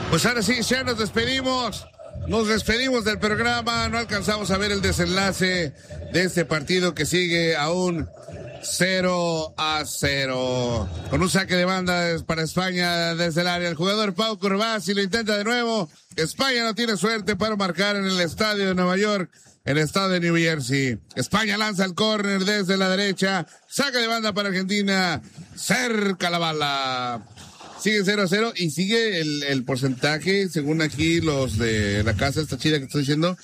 Pues ahora sí, ya nos despedimos. Nos despedimos del programa. No alcanzamos a ver el desenlace de este partido que sigue aún 0-0. Con un saque de banda para España desde el área. El jugador Pau Corbasi lo intenta de nuevo. España no tiene suerte para marcar en el estadio de Nueva York, en el estado de New Jersey. España lanza el córner desde la derecha. Saque de banda para Argentina. Cerca la bala. Sigue 0-0 y sigue el porcentaje, según aquí los de la casa esta chida que estoy diciendo,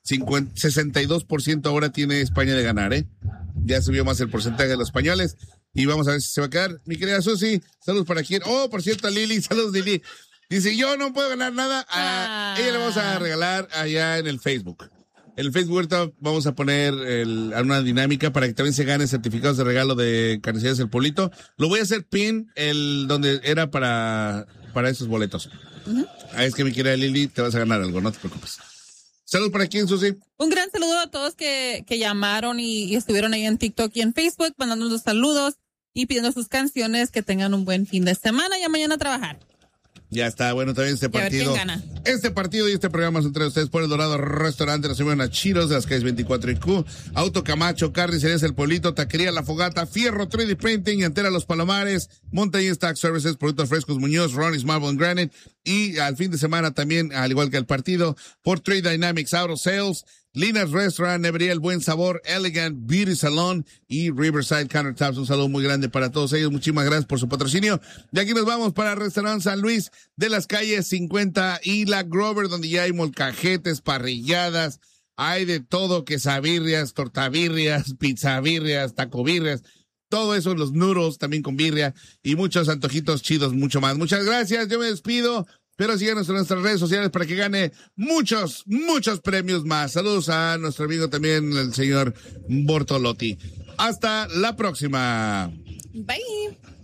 62% ahora tiene España de ganar, ¿eh? Ya subió más el porcentaje de los españoles y vamos a ver si se va a quedar. Mi querida Susi, saludos para quien. Oh, por cierto, Lili, saludos Lili. Dice, yo no puedo ganar nada. A ella le vamos a regalar allá en el Facebook. En el Facebook ahorita vamos a poner una dinámica para que también se gane certificados de regalo de Carnicerías El Polito. Lo voy a hacer pin donde era para esos boletos. Es que mi querida Lili, te vas a ganar algo, no te preocupes. Salud para quién, Susi. Un gran saludo a todos que llamaron y estuvieron ahí en TikTok y en Facebook mandándonos saludos y pidiendo sus canciones. Que tengan un buen fin de semana y a mañana a trabajar. Ya está, bueno, también este partido. A ver quién gana. Este partido y este programa son entre ustedes por El Dorado Restaurante, la semana Chiros de las calles 24 y Q, Auto Camacho, Carnicerías El Polito, Taquería La Fogata, Fierro 3D Printing, Antera Los Palomares, Montañez Tax Services, Productos Frescos Muñoz, Ronnie's Marble and Granite, y al fin de semana también, al igual que el partido, por Trade Dynamics Auto Sales, Lina's Restaurant, Nevería El Buen Sabor, Elegant Beauty Salon y Riverside Countertops. Un saludo muy grande para todos ellos. Muchísimas gracias por su patrocinio. De aquí nos vamos para el Restaurante San Luis de las calles 50 y la Grover, donde ya hay molcajetes, parrilladas, hay de todo, quesabirrias, tortabirrias, pizzabirrias, tacobirrias. Todo eso, los noodles también con birria y muchos antojitos chidos, mucho más. Muchas gracias. Yo me despido. Pero síganos en nuestras redes sociales para que gane muchos premios más. Saludos a nuestro amigo también, el señor Bortolotti. Hasta la próxima. Bye.